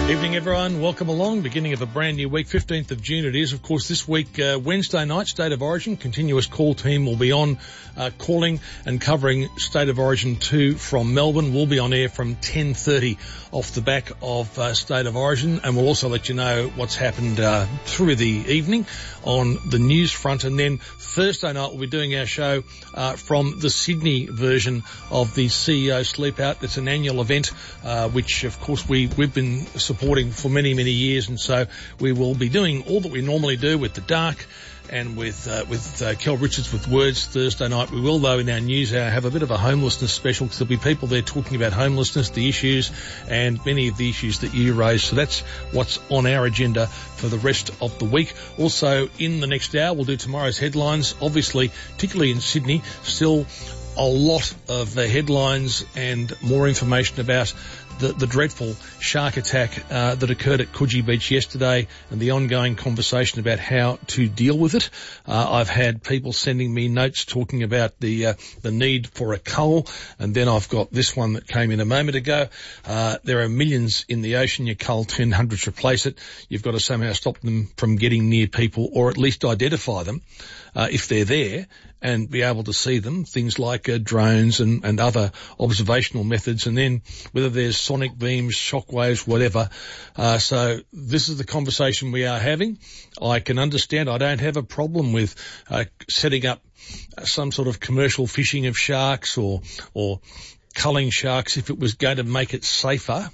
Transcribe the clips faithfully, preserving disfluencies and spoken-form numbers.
Evening, everyone. Welcome along. Beginning of a brand new week, fifteenth of June it is. Of course, this week, uh, Wednesday night, State of Origin. Continuous call team will be on uh, calling and covering State of Origin two from Melbourne. We'll be on air from ten thirty off the back of uh, State of Origin, and we'll also let you know what's happened uh, through the evening on the news front. And then Thursday night, we'll be doing our show uh, from the Sydney version of the C E O Sleep Out. It's an annual event, uh, which, of course, we, we've been supporting for many, many years, and so we will be doing all that we normally do with The Dark and with uh, with uh, Kel Richards with Words Thursday night. We will, though, in our news hour, have a bit of a homelessness special, because there'll be people there talking about homelessness, the issues, and many of the issues that you raised. So that's what's on our agenda for the rest of the week. Also, in the next hour, we'll do tomorrow's headlines. Obviously, particularly in Sydney, still a lot of the headlines and more information about the, the dreadful shark attack uh, that occurred at Coogee Beach yesterday, and the ongoing conversation about how to deal with it. Uh, I've had people sending me notes talking about the uh, the need for a cull, and then I've got this one that came in a moment ago. Uh, there are millions in the ocean. You cull ten, hundreds replace it. You've got to somehow stop them from getting near people, or at least identify them uh, if they're there, and be able to see them, things like uh, drones and, and other observational methods, and then whether there's sonic beams, shock waves, whatever. Uh, so this is the conversation we are having. I can understand. I don't have a problem with uh, setting up some sort of commercial fishing of sharks or or culling sharks if it was going to make it safer.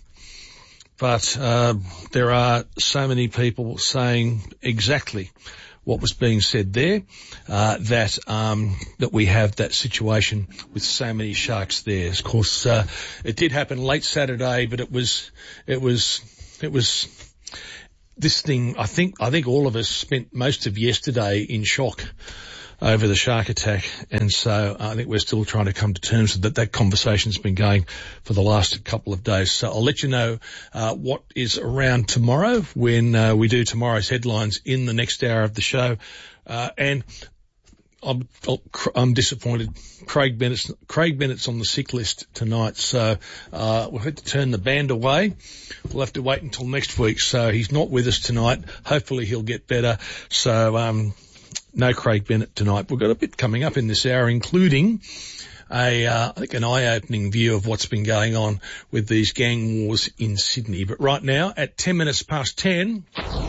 But uh, there are so many people saying exactly what was being said there, uh, that, um, that we have that situation with so many sharks there. Of course, uh, it did happen late Saturday, but it was, it was, it was this thing. I think, I think all of us spent most of yesterday in shock over the shark attack. And so I think we're still trying to come to terms with that. That conversation's been going for the last couple of days. So I'll let you know, uh, what is around tomorrow when, uh, we do tomorrow's headlines in the next hour of the show. Uh, and I'm, I'm disappointed. Craig Bennett's, Craig Bennett's on the sick list tonight. So, uh, we'll have to turn the band away. We'll have to wait until next week. So he's not with us tonight. Hopefully he'll get better. So, um, no Craig Bennett tonight. We've got a bit coming up in this hour, including a, uh, I think an eye-opening view of what's been going on with these gang wars in Sydney. But right now, at ten minutes past ten.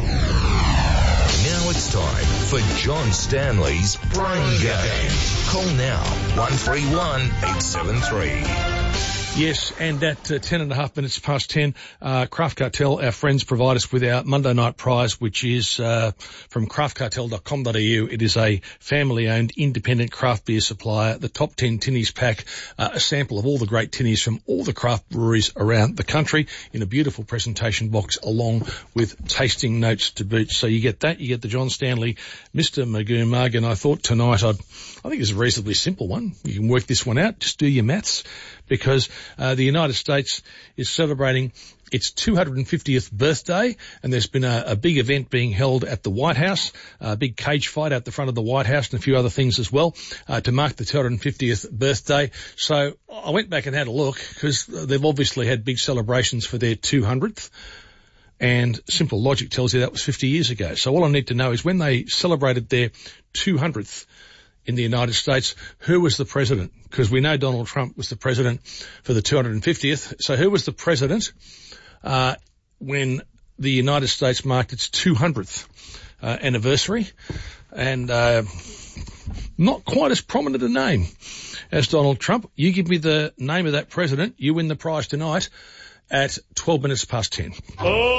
Now it's time for John Stanley's Brain Game. Call now, one three one, eight seven three. Yes, and at uh, ten and a half minutes past ten, uh, Craft Cartel, our friends, provide us with our Monday night prize, which is uh, from craft cartel dot com dot a u. It is a family-owned independent craft beer supplier. The top ten tinnies pack, uh, a sample of all the great tinnies from all the craft breweries around the country in a beautiful presentation box, along with tasting notes to boot. So you get that, you get the John Stanley, Mister Magoo mug, and I thought tonight I'd, I think it's a reasonably simple one. You can work this one out, just do your maths, because uh, the United States is celebrating its two hundred fiftieth birthday, and there's been a, a big event being held at the White House, a big cage fight out the front of the White House, and a few other things as well, uh, to mark the two hundred fiftieth birthday. So I went back and had a look, because they've obviously had big celebrations for their two hundredth. And simple logic tells you that was fifty years ago. So all I need to know is when they celebrated their two hundredth in the United States, who was the president? Because we know Donald Trump was the president for the two hundred fiftieth. So who was the president uh when the United States marked its two hundredth uh, anniversary? And uh not quite as prominent a name as Donald Trump. You give me the name of that president, you win the prize tonight at twelve minutes past ten. Oh.